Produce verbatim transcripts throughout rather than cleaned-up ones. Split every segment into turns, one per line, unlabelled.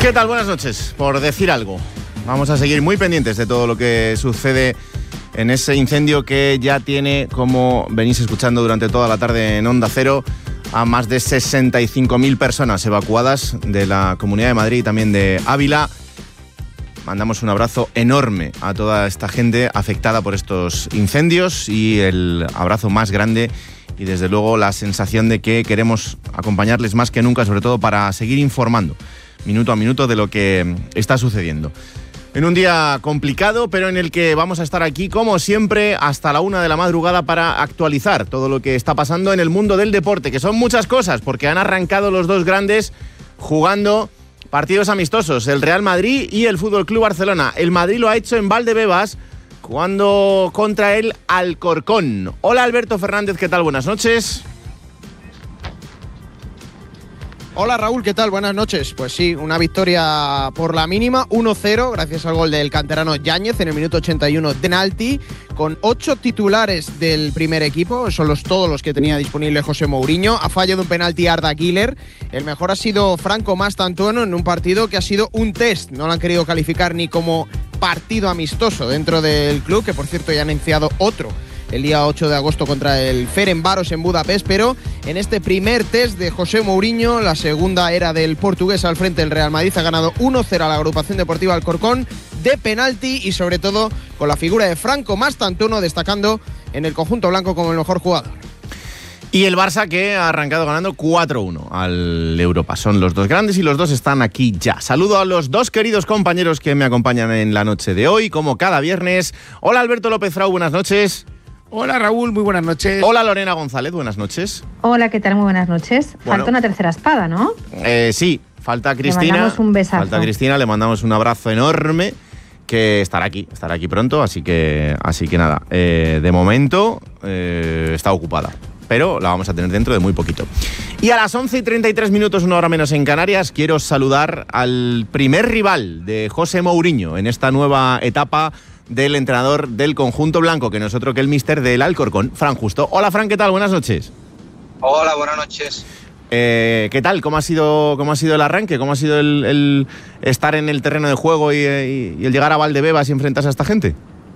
¿Qué tal? Buenas noches. Por decir algo, vamos a seguir muy pendientes de todo lo que sucede en ese incendio que ya tiene, como venís escuchando durante toda la tarde en Onda Cero, a más de sesenta y cinco mil personas evacuadas de la Comunidad de Madrid y también de Ávila. Mandamos un abrazo enorme a toda esta gente afectada por estos incendios y el abrazo más grande y desde luego la sensación de que queremos acompañarles más que nunca, sobre todo para seguir informando minuto a minuto de lo que está sucediendo. En un día complicado, pero en el que vamos a estar aquí, como siempre, hasta la una de la madrugada para actualizar todo lo que está pasando en el mundo del deporte, que son muchas cosas, porque han arrancado los dos grandes jugando partidos amistosos, el Real Madrid y el Fútbol Club Barcelona. El Madrid lo ha hecho en Valdebebas, jugando contra el Alcorcón. Hola Alberto Fernández, ¿qué tal? Buenas noches.
Hola Raúl, ¿qué tal? Buenas noches. Pues sí, una victoria por la mínima, uno cero, gracias al gol del canterano Yáñez en el minuto ochenta y uno de penalti, con ocho titulares del primer equipo, son los, todos los que tenía disponible José Mourinho. Ha fallado un penalti Arda Güler, el mejor ha sido Franco Mastantuono en un partido que ha sido un test, no lo han querido calificar ni como partido amistoso dentro del club, que por cierto ya han iniciado otro el día ocho de agosto contra el Ferencváros en Budapest, pero en este primer test de José Mourinho, la segunda era del portugués al frente del Real Madrid, ha ganado uno cero a la agrupación deportiva Alcorcón de penalti y sobre todo con la figura de Franco Mastantuono destacando en el conjunto blanco como el mejor jugador.
Y el Barça que ha arrancado ganando cuatro uno al Europa. Son los dos grandes y los dos están aquí ya. Saludo a los dos queridos compañeros que me acompañan en la noche de hoy, como cada viernes. Hola Alberto López Frau, buenas noches.
Hola Raúl, muy buenas noches.
Hola Lorena González, buenas noches.
Hola, ¿qué tal? Muy buenas noches.
Bueno,
falta una tercera espada, ¿no?
Eh, sí, falta Cristina.
Le mandamos un besazo.
Falta Cristina, le mandamos un abrazo enorme, que estará aquí, estará aquí pronto, así que, así que nada, eh, de momento eh, está ocupada, pero la vamos a tener dentro de muy poquito. Y a las once y treinta y tres minutos, una hora menos en Canarias, quiero saludar al primer rival de José Mourinho en esta nueva etapa del entrenador del conjunto blanco, que no es otro que el míster del Alcorcón, Fran Justo. Hola Fran, ¿qué tal? Buenas noches.
Hola, buenas noches.
Eh, ¿Qué tal? ¿Cómo ha sido, cómo ha sido el arranque? ¿Cómo ha sido el, el estar en el terreno de juego y, y, y el llegar a Valdebebas y enfrentarse a esta gente?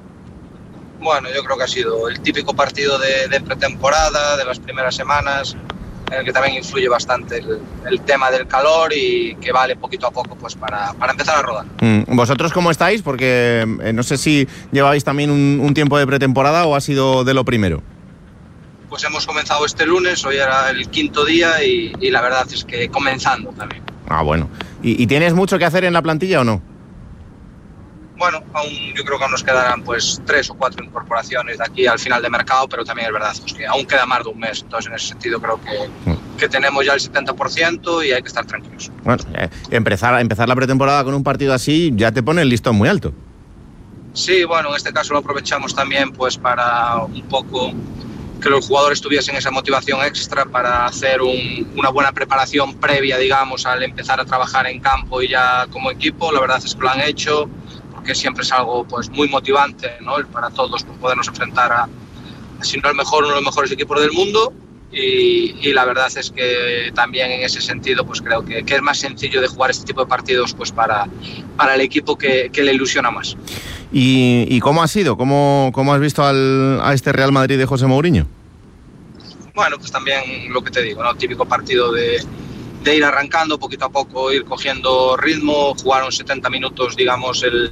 Bueno, yo creo que ha sido el típico partido de, de pretemporada, de las primeras semanas, en el que también influye bastante el, el tema del calor y que vale poquito a poco pues para, para empezar a rodar.
Mm, ¿Vosotros cómo estáis? Porque eh, no sé si lleváis también un, un tiempo de pretemporada o ha sido de lo primero.
Pues hemos comenzado este lunes, hoy era el quinto día y, y la verdad es que comenzando también.
Ah, bueno. ¿Y, ¿Y tienes mucho que hacer en la plantilla o no?
Bueno, aún yo creo que aún nos quedarán pues tres o cuatro incorporaciones de aquí al final de mercado, pero también es verdad pues, que aún queda más de un mes, entonces en ese sentido creo que, mm. que tenemos ya el setenta por ciento y hay que estar tranquilos.
Bueno, eh, empezar, empezar la pretemporada con un partido así ya te pone el listón muy alto.
Sí, bueno, en este caso lo aprovechamos también pues para un poco que los jugadores tuviesen esa motivación extra para hacer un, una buena preparación previa, digamos, al empezar a trabajar en campo y ya como equipo. La verdad es que lo han hecho, que siempre es algo pues muy motivante, ¿no? Para todos pues, podernos enfrentar a, si no el mejor, uno de los mejores equipos del mundo y, y la verdad es que también en ese sentido pues creo que, que es más sencillo de jugar este tipo de partidos pues para, para el equipo que, que le ilusiona más.
¿Y, y cómo ha sido? ¿Cómo, cómo has visto al, a este Real Madrid de José Mourinho?
Bueno, pues también lo que te digo, ¿no? Típico partido de de ir arrancando poquito a poco, ir cogiendo ritmo, jugaron setenta minutos, digamos, el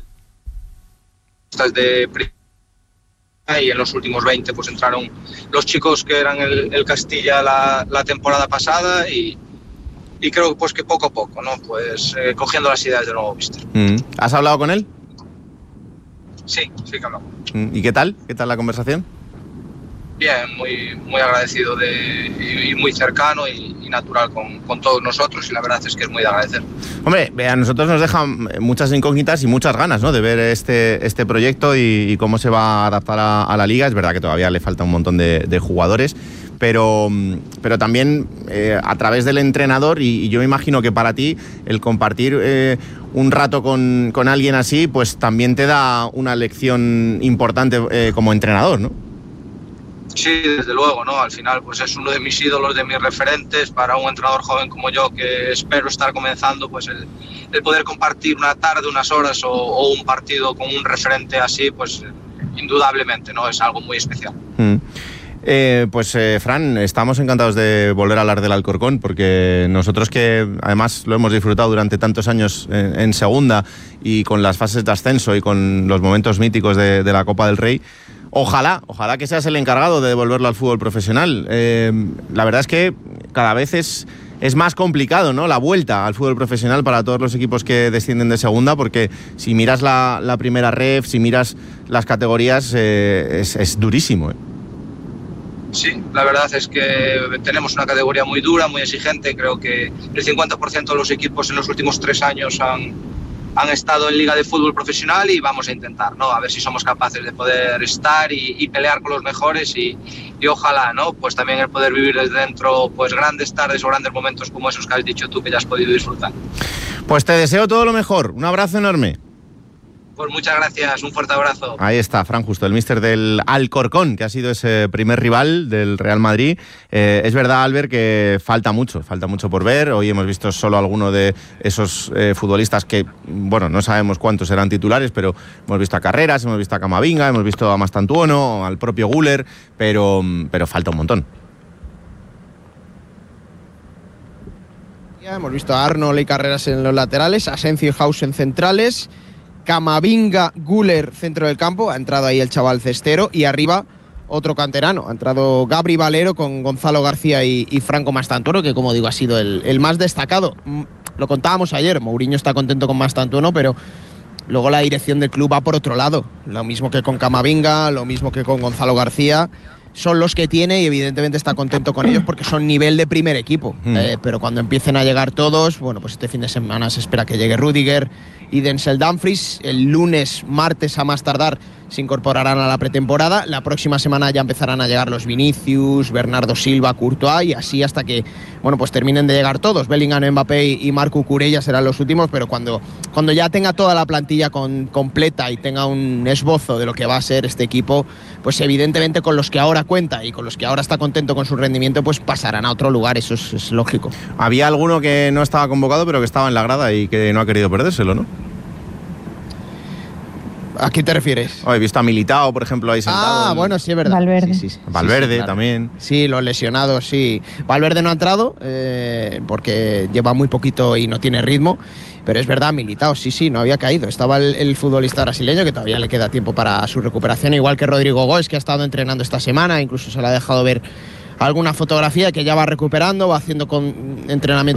de y en los últimos veinte pues entraron los chicos que eran el, el Castilla la, la temporada pasada y, y creo pues que poco a poco, ¿no? Pues eh, cogiendo las ideas del nuevo míster.
Mm. ¿Has hablado con él?
Sí, sí que hablamos.
¿Y qué tal? ¿Qué tal la conversación?
Bien, muy, muy agradecido de, y, y muy cercano y, y natural con, con todos nosotros y la verdad es que es muy de agradecer.
Hombre, a nosotros nos dejan muchas incógnitas y muchas ganas, ¿no? De ver este, este proyecto y, y cómo se va a adaptar a, a la liga. Es verdad que todavía le falta un montón de, de jugadores, pero, pero también eh, a través del entrenador y, y yo me imagino que para ti el compartir eh, un rato con, con alguien así pues también te da una lección importante eh, como entrenador, ¿no?
Sí, desde luego, ¿no? Al final pues es uno de mis ídolos, de mis referentes, para un entrenador joven como yo que espero estar comenzando, pues el, el poder compartir una tarde, unas horas o, o un partido con un referente así, pues indudablemente, ¿no? Es algo muy especial.
Mm. Eh, pues eh, Fran, estamos encantados de volver a hablar del Alcorcón, porque nosotros que además lo hemos disfrutado durante tantos años en, en segunda y con las fases de ascenso y con los momentos míticos de, de la Copa del Rey, ojalá, ojalá que seas el encargado de devolverlo al fútbol profesional. Eh, la verdad es que cada vez es, es más complicado, ¿no?, la vuelta al fútbol profesional para todos los equipos que descienden de segunda, porque si miras la, la primera ref, si miras las categorías, eh, es, es durísimo, ¿eh?
Sí, la verdad es que tenemos una categoría muy dura, muy exigente. Creo que el cincuenta por ciento de los equipos en los últimos tres años han, han estado en liga de fútbol profesional y vamos a intentar, ¿no? A ver si somos capaces de poder estar y, y pelear con los mejores y, y ojalá, ¿no? Pues también el poder vivir desde dentro pues grandes tardes o grandes momentos como esos que has dicho tú que ya has podido disfrutar.
Pues te deseo todo lo mejor. Un abrazo enorme.
Pues muchas gracias, un fuerte abrazo.
Ahí está, Fran Justo, el míster del Alcorcón, que ha sido ese primer rival del Real Madrid. Eh, es verdad, Albert, que falta mucho, falta mucho por ver. Hoy hemos visto solo algunos de esos eh, futbolistas que, bueno, no sabemos cuántos serán titulares, pero hemos visto a Carreras, hemos visto a Camavinga, hemos visto a Mastantuono, al propio Güler, pero, pero falta un montón.
Ya hemos visto a Arnold y Carreras en los laterales, Asencio y House en centrales, Camavinga, Güler, centro del campo, ha entrado ahí el chaval Cestero, y arriba otro canterano, ha entrado Gabri Valero con Gonzalo García y, y Franco Mastantuono, que como digo ha sido el, el más destacado. Lo contábamos ayer, Mourinho está contento con Mastantuono, pero luego la dirección del club va por otro lado, lo mismo que con Camavinga, lo mismo que con Gonzalo García. Son los que tiene y evidentemente está contento con ellos porque son nivel de primer equipo. Mm. Eh, pero cuando empiecen a llegar todos, bueno, pues este fin de semana se espera que llegue Rüdiger y Denzel Dumfries. El lunes, martes a más tardar, se incorporarán a la pretemporada. La próxima semana ya empezarán a llegar los Vinicius, Bernardo Silva, Courtois, y así hasta que, bueno, pues terminen de llegar todos. Bellingham, Mbappé y Marco Cucurella serán los últimos, pero cuando, cuando ya tenga toda la plantilla con, completa y tenga un esbozo de lo que va a ser este equipo, pues evidentemente con los que ahora cuenta y con los que ahora está contento con su rendimiento, pues pasarán a otro lugar, eso es, es lógico.
Había alguno que no estaba convocado, pero que estaba en la grada y que no ha querido perdérselo, ¿no?
¿A qué te refieres?
Oh, he visto a Militao, por ejemplo, ahí sentado.
Ah, en... bueno, sí, es verdad.
Valverde.
Sí, sí, sí.
Valverde
sí, sí, claro.
también.
Sí, los lesionados, sí. Valverde no ha entrado eh, porque lleva muy poquito y no tiene ritmo. Pero es verdad, Militao, sí, sí, no había caído. Estaba el, el futbolista brasileño, que todavía le queda tiempo para su recuperación, igual que Rodrigo Góes, que ha estado entrenando esta semana, incluso se le ha dejado ver alguna fotografía que ya va recuperando, va haciendo con entrenamiento